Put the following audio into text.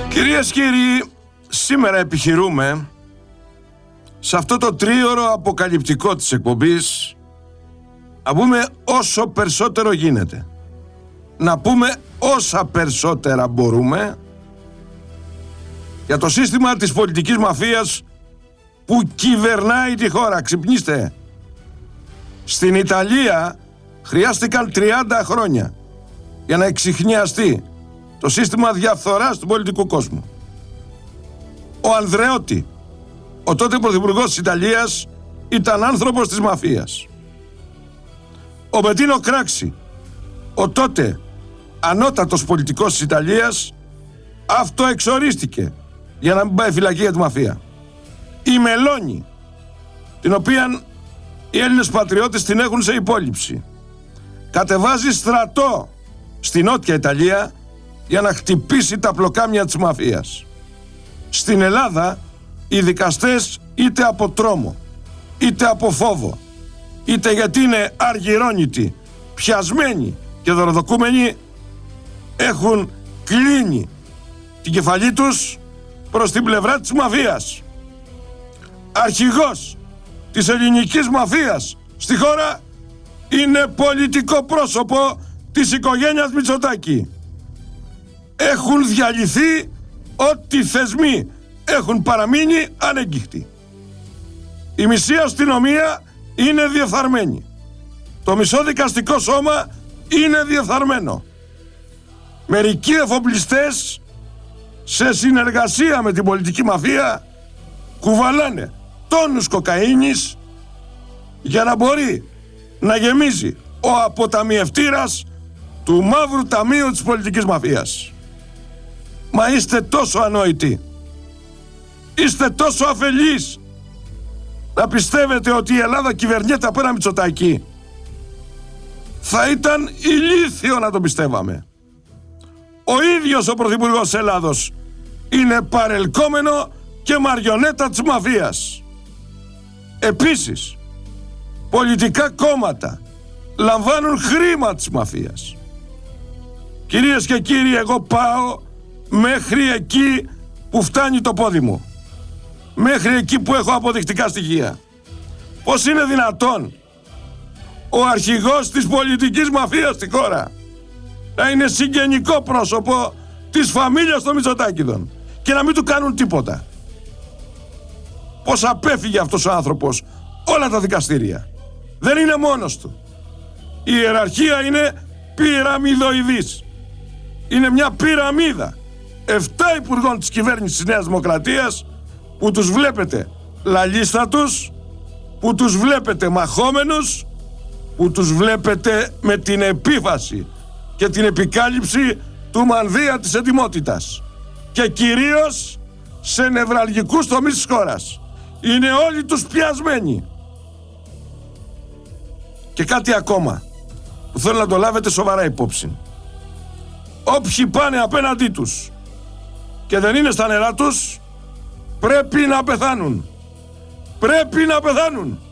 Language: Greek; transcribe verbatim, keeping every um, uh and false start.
Κυρίες και κύριοι, σήμερα επιχειρούμε σε αυτό το τρίωρο αποκαλυπτικό της εκπομπής να πούμε όσο περισσότερο γίνεται, να πούμε όσα περισσότερα μπορούμε για το σύστημα της πολιτικής μαφίας που κυβερνάει τη χώρα. Ξυπνήστε. Στην Ιταλία χρειάστηκαν τριάντα χρόνια για να εξιχνιαστεί το σύστημα διαφθοράς του πολιτικού κόσμου. Ο Ανδρεώτη, ο τότε πρωθυπουργός της Ιταλίας, ήταν άνθρωπος της μαφίας. Ο Μπετίνο Κράξι, ο τότε ανώτατος πολιτικός της Ιταλίας, αυτοεξορίστηκε για να μην πάει φυλακή για τη μαφία. Η Μελώνη, την οποία οι Έλληνες πατριώτες την έχουν σε υπόλοιψη, κατεβάζει στρατό στη Νότια Ιταλία για να χτυπήσει τα πλοκάμια της μαφίας. Στην Ελλάδα οι δικαστές είτε από τρόμο, είτε από φόβο, είτε γιατί είναι αργυρώνητοι, πιασμένοι και δωροδοκούμενοι, έχουν κλείνει την κεφαλή τους προς την πλευρά της μαφίας. Αρχηγός της ελληνικής μαφίας στη χώρα είναι πολιτικό πρόσωπο της οικογένειας Μητσοτάκη. Έχουν διαλυθεί ό,τι θεσμοί έχουν παραμείνει ανέγκυχτοι. Η μισή αστυνομία είναι διεφθαρμένη. Το μισό δικαστικό σώμα είναι διεφθαρμένο. Μερικοί εφοπλιστές σε συνεργασία με την πολιτική μαφία κουβαλάνε τόνους κοκαίνης για να μπορεί να γεμίζει ο αποταμιευτήρας του μαύρου ταμείου της πολιτικής μαφίας. Μα είστε τόσο ανόητοι, είστε τόσο αφελείς να πιστεύετε ότι η Ελλάδα κυβερνιέται από ένα Μητσοτάκη. Θα ήταν ηλίθιο να το πιστεύαμε. Ο ίδιος ο πρωθυπουργός της Ελλάδος είναι παρελκόμενο και μαριονέτα της μαφίας. Επίσης, πολιτικά κόμματα λαμβάνουν χρήμα της μαφίας. Κυρίες και κύριοι, εγώ πάω μέχρι εκεί που φτάνει το πόδι μου. Μέχρι εκεί που έχω αποδεικτικά στοιχεία. Πώς είναι δυνατόν ο αρχηγός της πολιτικής μαφίας στη χώρα να είναι συγγενικό πρόσωπο της φαμίλιας των Μητσοτάκηδων και να μην του κάνουν τίποτα? Πώς απέφυγε αυτός ο άνθρωπος όλα τα δικαστήρια? Δεν είναι μόνος του. Η ιεραρχία είναι πυραμιδοειδής. Είναι μια πυραμίδα εφτά υπουργών της κυβέρνησης της Νέας Δημοκρατίας που τους βλέπετε λαλίστατους, που τους βλέπετε μαχόμενους, που τους βλέπετε με την επίφαση και την επικάλυψη του μανδύα της ετοιμότητας και κυρίως σε νευραλγικούς τομείς της χώρας. Είναι όλοι τους πιασμένοι. Και κάτι ακόμα που θέλω να το λάβετε σοβαρά υπόψη. Όποιοι πάνε απέναντί τους και δεν είναι στα νερά τους, πρέπει να πεθάνουν. Πρέπει να πεθάνουν.